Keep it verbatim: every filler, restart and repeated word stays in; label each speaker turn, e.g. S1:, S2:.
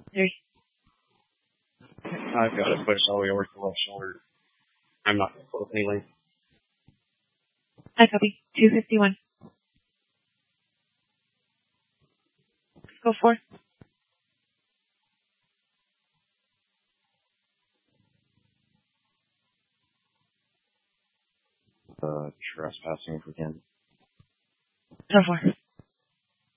S1: Three.
S2: I've got to push all the way over to the left shoulder. I'm not going to close any length.
S1: I copy. two fifty-one. Go four.
S2: Uh, trespassing if we can.
S1: Go four.